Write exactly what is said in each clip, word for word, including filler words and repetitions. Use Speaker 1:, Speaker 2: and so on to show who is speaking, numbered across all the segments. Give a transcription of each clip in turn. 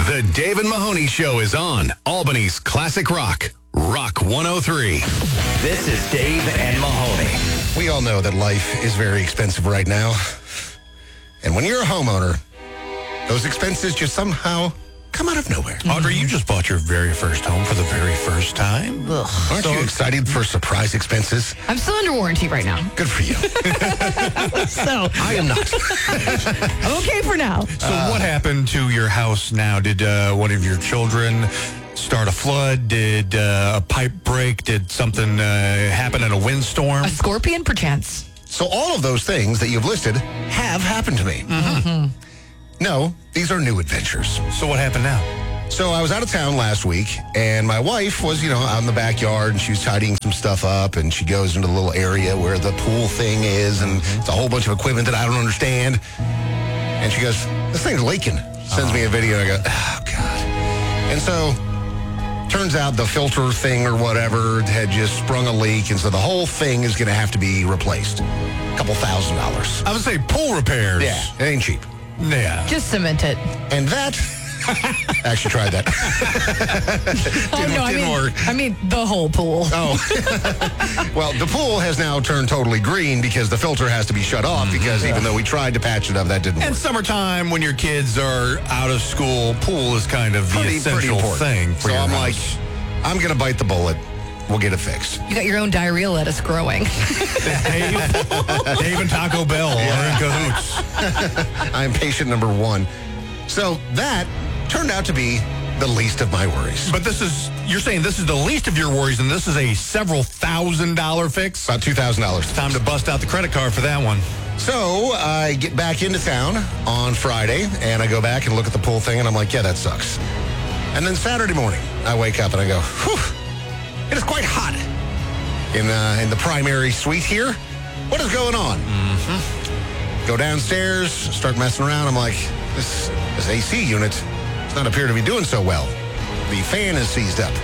Speaker 1: The Dave and Mahoney Show is on Albany's Classic Rock, Rock one oh three.
Speaker 2: This is Dave and Mahoney.
Speaker 3: We all know that life is very expensive right now. And when you're a homeowner, those expenses just somehow come out of nowhere.
Speaker 4: Audrey, you just bought your very first home for the very first time.
Speaker 3: Ugh. Aren't so you excited for surprise expenses?
Speaker 5: I'm still under warranty right now.
Speaker 3: Good for you.
Speaker 5: So
Speaker 3: I am not.
Speaker 5: I'm okay for now.
Speaker 4: So uh, what happened to your house now? Did uh, one of your children start a flood? Did uh, a pipe break? Did something uh, happen in a windstorm?
Speaker 5: A scorpion, perchance.
Speaker 3: So all of those things that you've listed have happened to me.
Speaker 5: Mm-hmm.
Speaker 3: No, these are new adventures.
Speaker 4: So what happened now?
Speaker 3: So I was out of town last week, and my wife was, you know, out in the backyard, and she was tidying some stuff up, and she goes into the little area where the pool thing is, and it's a whole bunch of equipment that I don't understand. And she goes, this thing's leaking. Sends me a video, and I go, oh, God. And so, turns out the filter thing or whatever had just sprung a leak, and so the whole thing is going to have to be replaced. A couple thousand dollars.
Speaker 4: I would say pool repairs.
Speaker 3: Yeah, it ain't cheap.
Speaker 4: Yeah.
Speaker 5: Just cement it.
Speaker 3: And that... I actually tried that.
Speaker 5: oh,
Speaker 3: didn't,
Speaker 5: no, I
Speaker 3: didn't
Speaker 5: mean,
Speaker 3: work.
Speaker 5: I mean, the whole pool.
Speaker 3: Oh. Well, the pool has now turned totally green because the filter has to be shut off because even though we tried to patch it up, that didn't
Speaker 4: And
Speaker 3: work.
Speaker 4: summertime, when your kids are out of school, pool is kind of the
Speaker 3: Pretty,
Speaker 4: essential
Speaker 3: pretty
Speaker 4: thing for
Speaker 3: so
Speaker 4: your
Speaker 3: I'm
Speaker 4: house.
Speaker 3: like, I'm going to bite the bullet. We'll get it fixed.
Speaker 5: You got your own diarrhea lettuce growing.
Speaker 4: Dave, Dave and Taco Bell are in cahoots.
Speaker 3: I'm patient number one. So that turned out to be the least of my worries.
Speaker 4: But this is, you're saying this is the least of your worries, and this is a several thousand dollar fix?
Speaker 3: About two thousand dollars.
Speaker 4: Time to bust out the credit card for that one.
Speaker 3: So I get back into town on Friday, and I go back and look at the pool thing, and I'm like, yeah, that sucks. And then Saturday morning, I wake up and I go, whew, it is quite hot in, uh, in the primary suite here. What is going on?
Speaker 4: Mm-hmm.
Speaker 3: Go downstairs, start messing around. I'm like, this, this A C unit does not appear to be doing so well. The fan is seized up.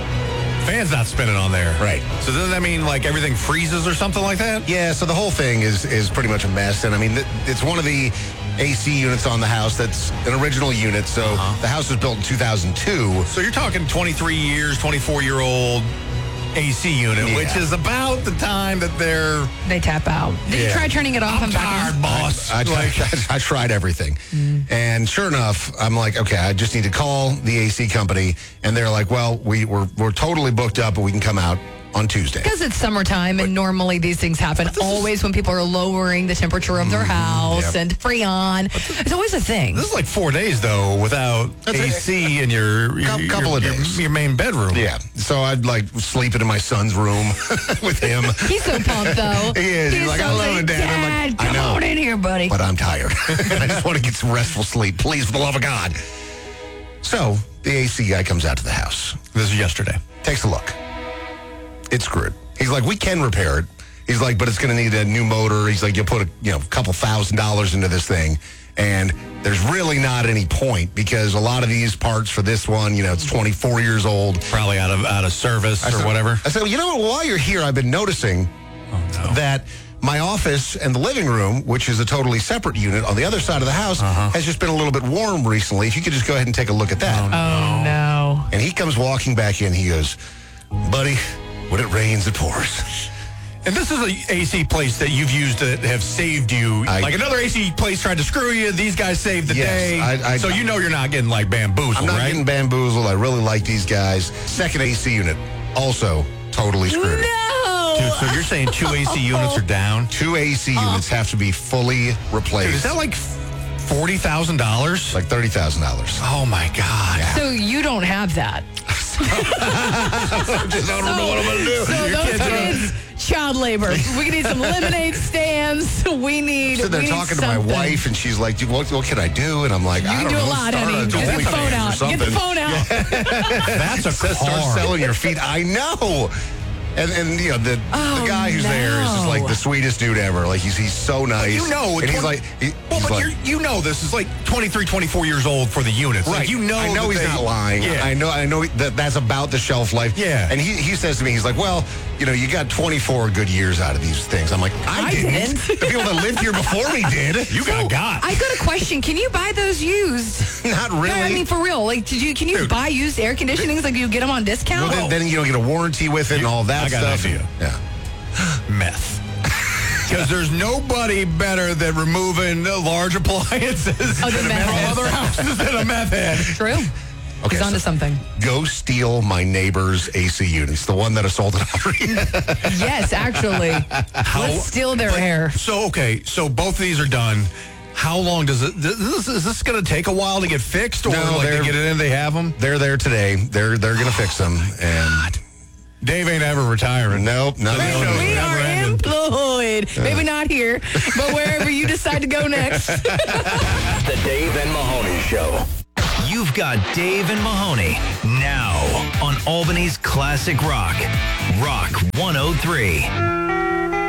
Speaker 4: Fan's not spinning on there.
Speaker 3: Right.
Speaker 4: So doesn't that mean like everything freezes or something like that?
Speaker 3: Yeah, so the whole thing is is pretty much a mess. And I mean, th- it's one of the A C units on the house that's an original unit. So
Speaker 4: Uh-huh.
Speaker 3: the house was built in two thousand two.
Speaker 4: So you're talking twenty-three years, twenty-four year old A C unit,
Speaker 3: Yeah.
Speaker 4: which is about the time that they're
Speaker 5: They tap out. Did you
Speaker 3: Yeah.
Speaker 5: try turning it off
Speaker 4: I'm
Speaker 5: and back
Speaker 4: tired,
Speaker 5: on?
Speaker 4: boss.
Speaker 3: I,
Speaker 4: Like,
Speaker 3: tried, I tried everything. And sure enough, I'm like, okay, I just need to call the A C company. And they're like, well, we, we're, we're totally booked up, but we can come out on Tuesday.
Speaker 5: Because it's summertime, and normally these things happen always when people are lowering the temperature of their house
Speaker 3: yep.
Speaker 5: and freon. It's always a thing.
Speaker 4: this is like four days though without
Speaker 3: That's
Speaker 4: A C in your, your,
Speaker 3: Cou- couple
Speaker 4: your,
Speaker 3: of
Speaker 4: your-
Speaker 3: days.
Speaker 4: your main bedroom.
Speaker 3: Yeah. So I'd like sleeping in my son's room with him.
Speaker 5: He's so pumped, though.
Speaker 3: He is. He's like, I
Speaker 5: so
Speaker 3: love it, Dad. I'm like,
Speaker 5: Dad,
Speaker 3: I
Speaker 5: come
Speaker 3: know.
Speaker 5: on in here, buddy.
Speaker 3: But I'm tired. I just want to get some restful sleep. Please, for the love of God. So the A C guy comes out to the house.
Speaker 4: This is yesterday.
Speaker 3: Takes a look. It's screwed. He's like, we can repair it. He's like, but it's going to need a new motor. He's like, you'll put a you know couple thousand dollars into this thing. And there's really not any point because a lot of these parts for this one, you know, it's twenty-four years old.
Speaker 4: Probably out of out of service
Speaker 3: I
Speaker 4: or
Speaker 3: said-
Speaker 4: whatever.
Speaker 3: I said, well, you know what? While you're here, I've been noticing
Speaker 4: Oh, no.
Speaker 3: that my office and the living room, which is a totally separate unit on the other side of the house,
Speaker 4: Uh-huh.
Speaker 3: has just been a little bit warm recently. If you could just go ahead and take a look at that.
Speaker 5: Oh, no.
Speaker 3: And he comes walking back in. He goes, buddy, when it rains, it pours.
Speaker 4: And this is a A C place that you've used that have saved you.
Speaker 3: I-
Speaker 4: like another A C place tried to screw you. These guys saved the
Speaker 3: Yes,
Speaker 4: day.
Speaker 3: I- I-
Speaker 4: so you know you're not getting like bamboozled,
Speaker 3: I'm not
Speaker 4: right?
Speaker 3: getting bamboozled. I really like these guys. Second A C unit, also totally screwed.
Speaker 5: No.
Speaker 4: Dude, so you're saying two A C units are down?
Speaker 3: Two A C units have to be fully replaced.
Speaker 4: Dude, is that like forty thousand dollars?
Speaker 3: like thirty thousand dollars?
Speaker 4: Oh, my God.
Speaker 5: So you don't have that.
Speaker 3: I just don't know what I'm going to do.
Speaker 5: So
Speaker 4: Your
Speaker 5: those
Speaker 4: kids are-
Speaker 5: kids, child labor. We need some lemonade stands. We need.
Speaker 3: So they're
Speaker 5: we need
Speaker 3: talking to my
Speaker 5: something.
Speaker 3: wife, and she's like, what, what can I do? And I'm like,
Speaker 5: You
Speaker 3: I
Speaker 5: can
Speaker 3: don't
Speaker 5: do
Speaker 3: know.
Speaker 5: a lot,
Speaker 3: start
Speaker 5: honey.
Speaker 3: a
Speaker 5: Get the phone
Speaker 3: OnlyFans or
Speaker 5: out. Get
Speaker 3: something.
Speaker 5: the phone out.
Speaker 4: That's a
Speaker 3: Says start
Speaker 4: car.
Speaker 3: selling your feet. I know. And, and you know, the,
Speaker 5: Oh,
Speaker 3: the guy who's there is just like
Speaker 5: no.
Speaker 3: the sweetest dude ever. Like, he's he's so nice.
Speaker 4: You know,
Speaker 3: and he's
Speaker 4: twenty
Speaker 3: like, he,
Speaker 4: well,
Speaker 3: he's
Speaker 4: but
Speaker 3: like,
Speaker 4: you're, you know this is like twenty-three, twenty-four years old for the units.
Speaker 3: right.
Speaker 4: Like, you know,
Speaker 3: I know
Speaker 4: that
Speaker 3: he's
Speaker 4: they-
Speaker 3: not lying.
Speaker 4: Yeah.
Speaker 3: I know. I know that that's about the shelf life.
Speaker 4: Yeah.
Speaker 3: And he he says to me, he's like, well, you know, you got twenty-four good years out of these things. I'm like, I,
Speaker 5: I
Speaker 3: didn't.
Speaker 5: didn't.
Speaker 3: The people that lived here before me did.
Speaker 4: You got got.
Speaker 5: I got a question. Can you buy those used?
Speaker 3: Not really.
Speaker 5: No, I mean, for real. Like, did you? Can you
Speaker 4: Dude.
Speaker 5: buy used air conditionings? Like, you get them on discount?
Speaker 3: well, then, then you don't get a warranty with it and all that
Speaker 4: I got an
Speaker 3: stuff.
Speaker 4: idea.
Speaker 3: Yeah.
Speaker 4: Meth. Because there's nobody better than removing the large appliances
Speaker 5: Oh, the
Speaker 4: from
Speaker 5: meth head.
Speaker 4: other houses than a meth head.
Speaker 5: True.
Speaker 3: Okay,
Speaker 5: He's onto
Speaker 3: so-
Speaker 5: something.
Speaker 3: Go steal my neighbor's A C units, the one that assaulted Audrey.
Speaker 5: Yes, actually. Let's steal their hair.
Speaker 4: So, okay, so both of these are done. How long does it, this, is this going to take a while to get fixed? Or
Speaker 3: No,
Speaker 4: like
Speaker 3: they're-
Speaker 4: they get it in, they have them?
Speaker 3: They're there today. They're they're gonna fix them. And
Speaker 4: Dave ain't ever retiring.
Speaker 3: nope, not
Speaker 4: This
Speaker 3: really.
Speaker 4: show's
Speaker 5: We
Speaker 4: never
Speaker 5: are
Speaker 4: ending.
Speaker 5: employed. Maybe not here, but wherever you decide to go next.
Speaker 2: The Dave and Mahoney Show. You've got Dave and Mahoney now on Albany's Classic Rock. Rock one oh three.